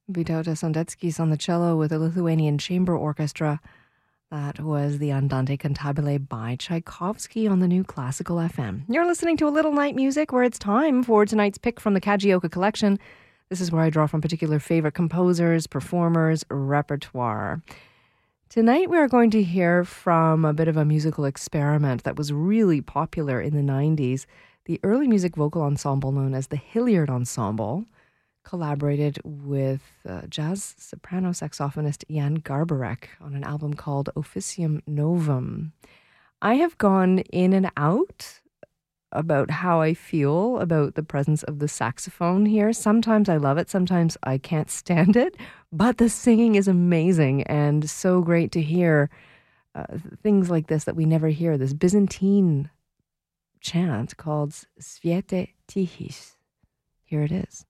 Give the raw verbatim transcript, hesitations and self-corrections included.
Vytautas Sondeckis on the cello with a Lithuanian chamber orchestra. That was the Andante Cantabile by Tchaikovsky on the New Classical F M. You're listening to A Little Night Music, where it's time for tonight's pick from the Kagioka collection. This is where I draw from particular favorite composers, performers, repertoire. Tonight we are going to hear from a bit of a musical experiment that was really popular in the nineties. The early music vocal ensemble known as the Hilliard Ensemble collaborated with uh, jazz soprano saxophonist Jan Garbarek on an album called Officium Novum. I have gone in and out about how I feel about the presence of the saxophone here. Sometimes I love it, sometimes I can't stand it, but the singing is amazing and so great to hear uh, things like this that we never hear, this Byzantine chant called Sviete Tihis. Here it is.